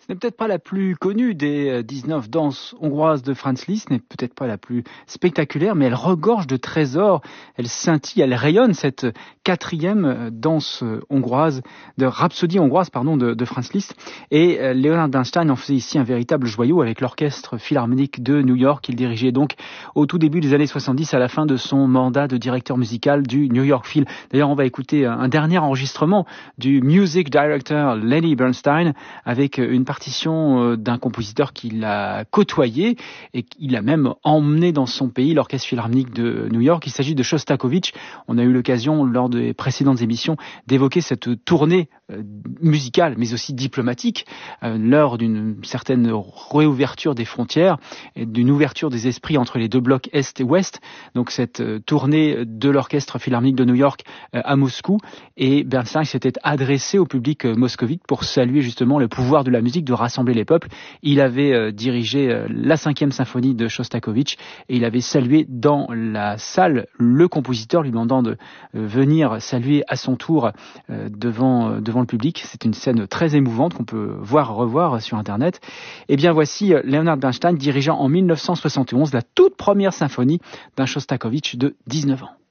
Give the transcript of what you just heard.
Ce n'est peut-être pas la plus connue des 19 danses hongroises de Franz Liszt, n'est peut-être pas la plus spectaculaire, mais elle regorge de trésors, elle scintille, elle rayonne, cette quatrième danse hongroise, de rhapsodie hongroise, de Franz Liszt. Et Leonard Bernstein en faisait ici un véritable joyau avec l'orchestre philharmonique de New York. Il dirigeait donc au tout début des années 70, à la fin de son mandat de directeur musical du New York Phil. D'ailleurs, on va écouter un dernier enregistrement du music director Lenny Bernstein avec une partition d'un compositeur qu'il a côtoyé et qu'il a même emmené dans son pays, l'Orchestre Philharmonique de New York. Il s'agit de Shostakovich. On a eu l'occasion, lors des précédentes émissions, d'évoquer cette tournée musicale, mais aussi diplomatique, lors d'une certaine réouverture des frontières et d'une ouverture des esprits entre les deux blocs Est et Ouest. Donc cette tournée de l'Orchestre Philharmonique de New York à Moscou. Et Bernstein s'était adressé au public moscovite pour saluer justement le pouvoir de la musique de rassembler les peuples. Il avait dirigé la 5e symphonie de Shostakovich et il avait salué dans la salle le compositeur, lui demandant de venir saluer à son tour devant le public. C'est une scène très émouvante qu'on peut revoir sur Internet. Et bien voici Leonard Bernstein dirigeant en 1971 la toute première symphonie d'un Shostakovich de 19 ans.